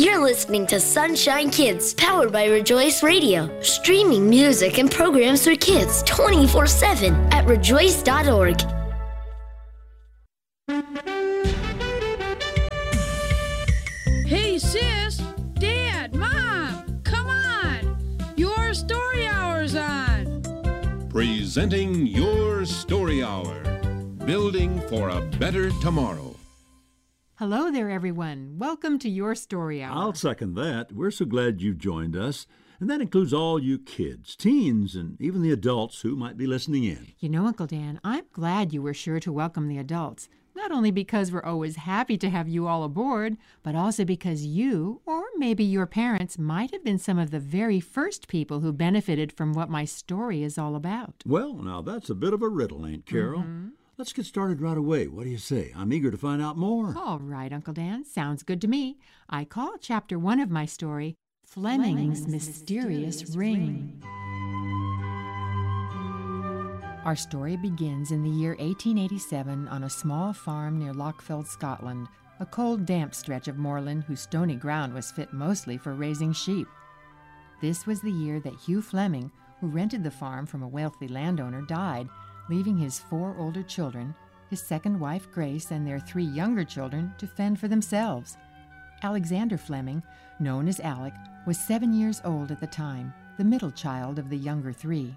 You're listening to Sunshine Kids, powered by Rejoice Radio. Streaming music and programs for kids 24/7 at rejoice.org. Hey, sis, Dad, Mom, come on. Your story hour's on. Presenting Your Story Hour, building for a better tomorrow. Hello there, everyone. Welcome to Your Story Hour. I'll second that. We're so glad you've joined us. And that includes all you kids, teens, and even the adults who might be listening in. You know, Uncle Dan, I'm glad you were sure to welcome the adults. Not only because we're always happy to have you all aboard, but also because you, or maybe your parents, might have been some of the very first people who benefited from what my story is all about. Well, now that's a bit of a riddle, ain't Carol? Let's get started right away. What do you say? I'm eager to find out more. All right, Uncle Dan. Sounds good to me. I call Chapter 1 of my story, Fleming's Mysterious Ring. Our story begins in the year 1887 on a small farm near Lochfeld, Scotland, a cold, damp stretch of moorland whose stony ground was fit mostly for raising sheep. This was the year that Hugh Fleming, who rented the farm from a wealthy landowner, died, leaving his 4 older children, his second wife Grace, and their 3 younger children to fend for themselves. Alexander Fleming, known as Alec, was 7 years old at the time, the middle child of the younger 3.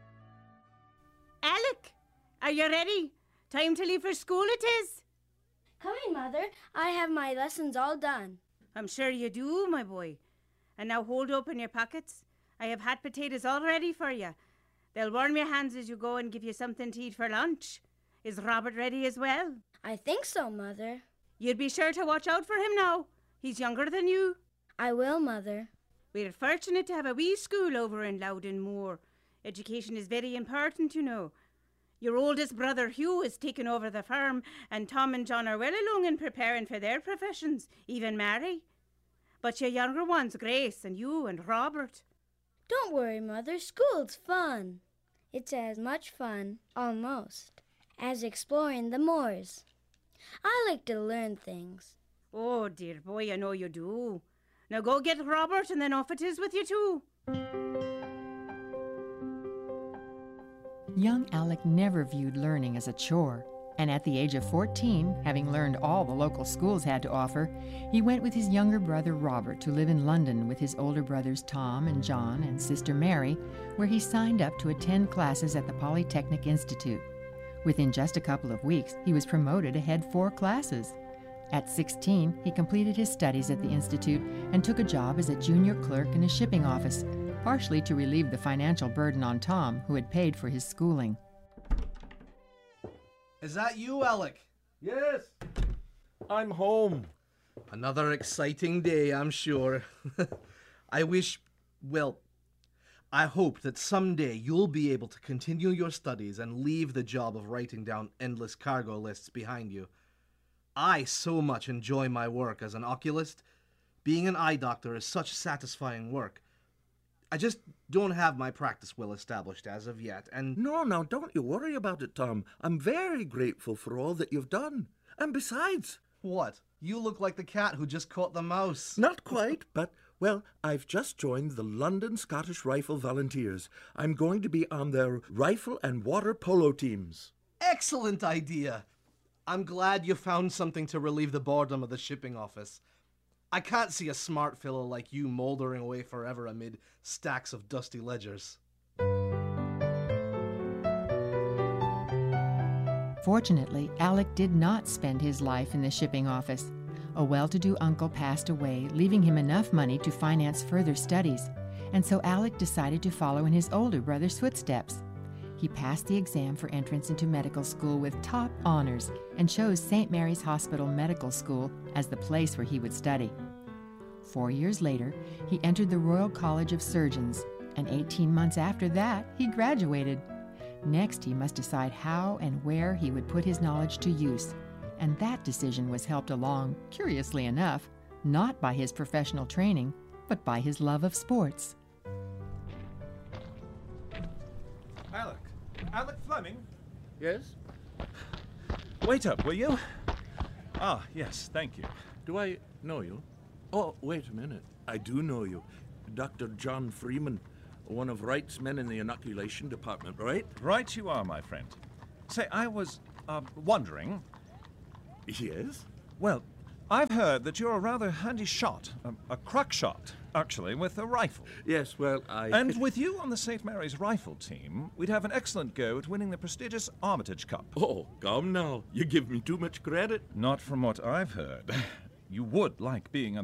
Alec, are you ready? Time to leave for school it is. Coming, Mother. I have my lessons all done. I'm sure you do, my boy. And now hold open your pockets. I have hot potatoes all ready for you. They'll warm your hands as you go and give you something to eat for lunch. Is Robert ready as well? I think so, Mother. You'd be sure to watch out for him now. He's younger than you. I will, Mother. We're fortunate to have a wee school over in Loudon Moor. Education is very important, you know. Your oldest brother Hugh has taken over the farm, and Tom and John are well along in preparing for their professions, even Mary. But your younger ones, Grace and you and Robert. Don't worry, Mother. School's fun. It's as much fun, almost, as exploring the moors. I like to learn things. Oh, dear boy, I know you do. Now go get Robert and then off it is with you two. Young Alec never viewed learning as a chore, and at the age of 14, having learned all the local schools had to offer, he went with his younger brother Robert to live in London with his older brothers Tom and John and sister Mary, where he signed up to attend classes at the Polytechnic Institute. Within just a couple of weeks, he was promoted to head 4 classes. At 16, he completed his studies at the Institute and took a job as a junior clerk in a shipping office, partially to relieve the financial burden on Tom, who had paid for his schooling. Is that you, Alec? Yes, I'm home. Another exciting day, I'm sure. I hope that someday you'll be able to continue your studies and leave the job of writing down endless cargo lists behind you. I so much enjoy my work as an oculist. Being an eye doctor is such satisfying work. I just don't have my practice well established as of yet, and... No, don't you worry about it, Tom. I'm very grateful for all that you've done. And besides... What? You look like the cat who just caught the mouse. Not quite, but, well, I've just joined the London Scottish Rifle Volunteers. I'm going to be on their rifle and water polo teams. Excellent idea! I'm glad you found something to relieve the boredom of the shipping office. I can't see a smart fellow like you mouldering away forever amid stacks of dusty ledgers. Fortunately, Alec did not spend his life in the shipping office. A well-to-do uncle passed away, leaving him enough money to finance further studies, and so Alec decided to follow in his older brother's footsteps. He passed the exam for entrance into medical school with top honors and chose St. Mary's Hospital Medical School as the place where he would study. 4 years later, he entered the Royal College of Surgeons, and 18 months after that, he graduated. Next, he must decide how and where he would put his knowledge to use, and that decision was helped along, curiously enough, not by his professional training, but by his love of sports. Alec Fleming? Yes? Wait up, will you? Ah, yes, thank you. Do I know you? Oh, wait a minute. I do know you. Dr. John Freeman, one of Wright's men in the inoculation department, right? Right you are, my friend. Say, I was, wondering... Yes? Well, I've heard that you're a rather handy shot, a crack shot, actually, with a rifle. Yes, well, And with you on the St. Mary's rifle team, we'd have an excellent go at winning the prestigious Armitage Cup. Oh, come now. You give me too much credit. Not from what I've heard. You would like being